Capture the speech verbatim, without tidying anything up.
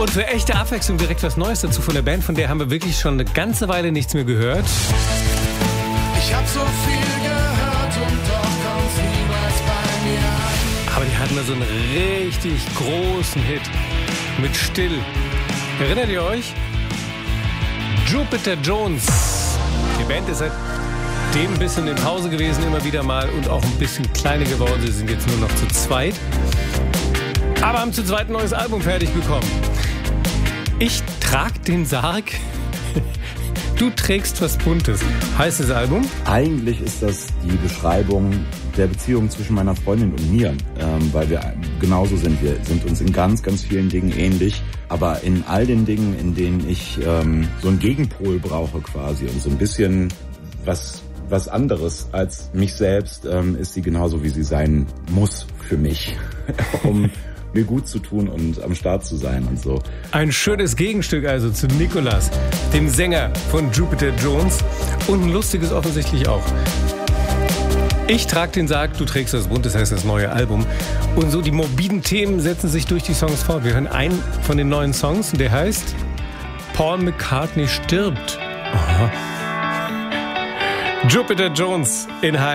Und für echte Abwechslung direkt was Neues dazu von der Band, von der haben wir wirklich schon eine ganze Weile nichts mehr gehört. Ich hab so viel gehört und doch kommt's niemals bei mir an. Aber die hatten da so einen richtig großen Hit mit Still. Erinnert ihr euch? Jupiter Jones. Die Band ist seitdem ein bisschen in Pause gewesen, immer wieder mal, und auch ein bisschen kleiner geworden. Sie sind jetzt nur noch zu zweit. Aber haben zu zweit ein neues Album fertig bekommen. Ich trag den Sarg, du trägst was Buntes. Heißt das Album? Eigentlich ist das die Beschreibung der Beziehung zwischen meiner Freundin und mir, ähm, weil wir genauso sind. Wir sind uns in ganz, ganz vielen Dingen ähnlich, aber in all den Dingen, in denen ich ähm, so einen Gegenpol brauche quasi und so ein bisschen was was anderes als mich selbst, ähm, ist sie genauso, wie sie sein muss für mich, um mir gut zu tun und am Start zu sein und so. Ein schönes Gegenstück also zu Nicolas, dem Sänger von Jupiter Jones, und ein lustiges offensichtlich auch. Ich trag den Sarg, du trägst das Buntes, heißt das neue Album. Und so die morbiden Themen setzen sich durch die Songs fort. Wir hören einen von den neuen Songs, der heißt Paul McCartney stirbt. Aha. Jupiter Jones in H